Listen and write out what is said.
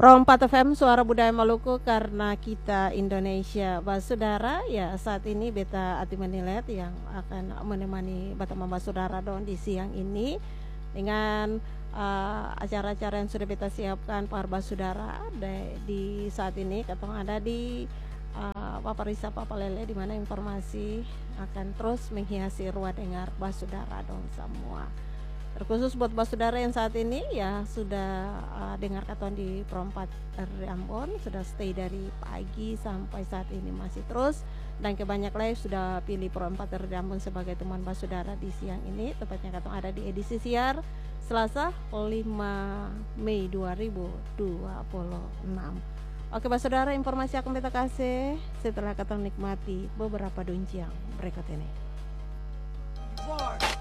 Pro 4 FM Suara Budaya Maluku karena kita Indonesia. Saudara, ya saat ini beta Ati Menilet yang akan menemani Batamamba Saudara dong di siang ini dengan acara-acara yang sudah beta siapkan para saudara di saat ini. Katong ada di Papa Risa Papa Lele, di mana informasi akan terus menghiasi ruang dengar saudara dong semua. Terkhusus buat saudara yang saat ini ya sudah dengar katon di Pro 4 Ambon, sudah stay dari pagi sampai saat ini masih terus, dan kebanyak lain sudah pilih Pro 4 Ambon sebagai teman saudara di siang ini. Tepatnya katon ada di edisi siar Selasa 5 Mei 2026. Oke saudara, informasi akan kita kasih setelah katon nikmati beberapa donciang berikut ini.